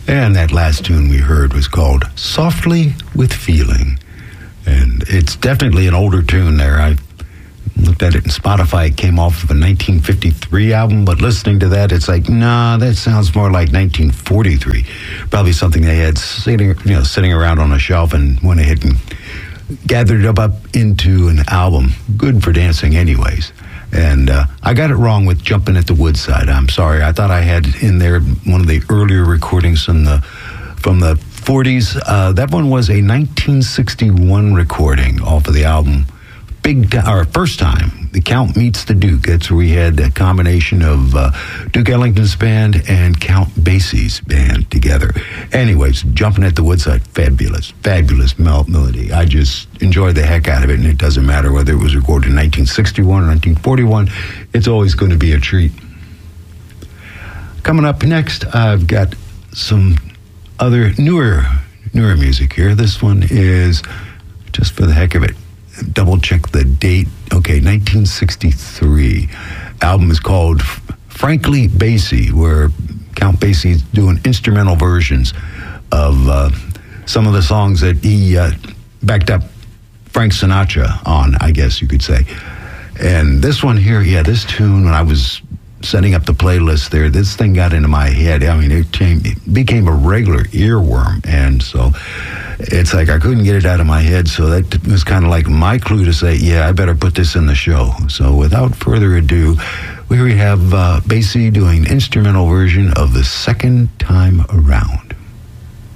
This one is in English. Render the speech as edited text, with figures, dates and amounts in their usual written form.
And that last tune we heard was called Softly with Feeling. And it's definitely an older tune there. I looked at it in Spotify. It came off of a 1953 album, but listening to that, it's like, nah, that sounds more like 1943. Probably something they had sitting around on a shelf and went ahead and gathered it up into an album. Good for dancing anyways. And I got it wrong with Jumping at the Woodside. I'm sorry. I thought I had in there one of the earlier recordings from the 40s. That one was a 1961 recording off of the album First Time, The Count Meets the Duke. That's where we had a combination of Duke Ellington's band and Count Basie's band together. Anyways, Jumping at the Woodside, fabulous melody. I just enjoyed the heck out of it, and it doesn't matter whether it was recorded in 1961 or 1941. It's always going to be a treat. Coming up next, I've got some other newer music here. This one is, just for the heck of it, double check the date. Okay, 1963. Album is called Frankly Basie, where Count Basie's doing instrumental versions of some of the songs that he backed up Frank Sinatra on, I guess you could say. And this one here, this tune, when I was setting up the playlist there, this thing got into my head. I mean, it became a regular earworm, and so it's like I couldn't get it out of my head, so that was kind of like my clue to say, I better put this in the show. So without further ado, we have Basie doing an instrumental version of The Second Time Around.